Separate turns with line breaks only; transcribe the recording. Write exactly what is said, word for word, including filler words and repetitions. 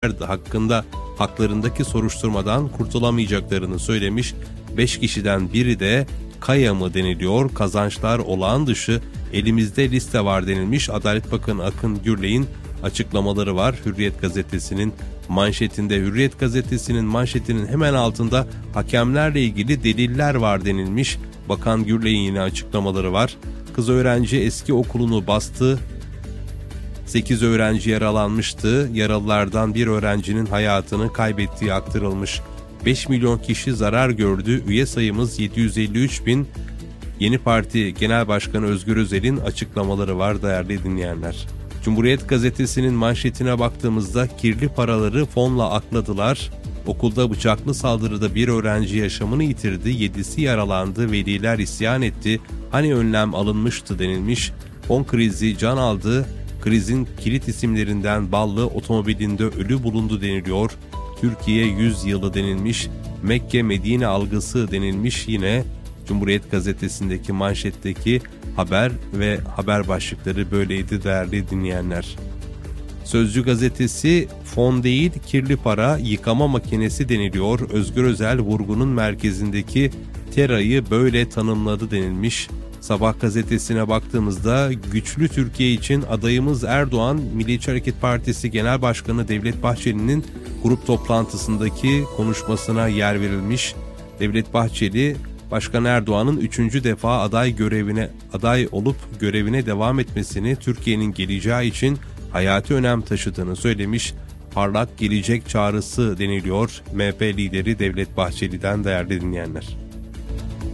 hakkında haklarındaki soruşturmadan kurtulamayacaklarını söylemiş. Beş kişiden biri de Kaya mı deniliyor, kazançlar olağan dışı, elimizde liste var denilmiş. Adalet Bakanı Akın Gürley'in açıklamaları var. Hürriyet gazetesinin manşetinde, Hürriyet gazetesinin manşetinin hemen altında hakemlerle ilgili deliller var denilmiş. Bakan Gürley'in yine açıklamaları var. Kız öğrenci eski okulunu bastı. sekiz öğrenci yaralanmıştı. Yaralılardan bir öğrencinin hayatını kaybettiği aktarılmış. beş milyon kişi zarar gördü. Üye sayımız yedi yüz elli üç bin. Yeni Parti Genel Başkanı Özgür Özel'in açıklamaları var değerli dinleyenler. Cumhuriyet gazetesinin manşetine baktığımızda kirli paraları fonla akladılar. Okulda bıçaklı saldırıda bir öğrenci yaşamını yitirdi. Yedisi yaralandı. Veliler isyan etti. Hani önlem alınmıştı denilmiş. Fon krizi can aldı. Krizin kilit isimlerinden Ballı otomobilinde ölü bulundu deniliyor. Türkiye yüz yılı denilmiş. Mekke Medine algısı denilmiş yine. Cumhuriyet gazetesindeki manşetteki haber ve haber başlıkları böyleydi değerli dinleyenler. Sözcü gazetesi fon değil kirli para yıkama makinesi deniliyor. Özgür Özel vurgunun merkezindeki TERA'yı böyle tanımladı denilmiş. Sabah gazetesine baktığımızda güçlü Türkiye için adayımız Erdoğan, Milliyetçi Hareket Partisi Genel Başkanı Devlet Bahçeli'nin grup toplantısındaki konuşmasına yer verilmiş. Devlet Bahçeli, Başkan Erdoğan'ın üçüncü defa aday görevine aday olup görevine devam etmesini Türkiye'nin geleceği için hayati önem taşıdığını söylemiş. Parlak gelecek çağrısı deniliyor M H P lideri Devlet Bahçeli'den değerli dinleyenler.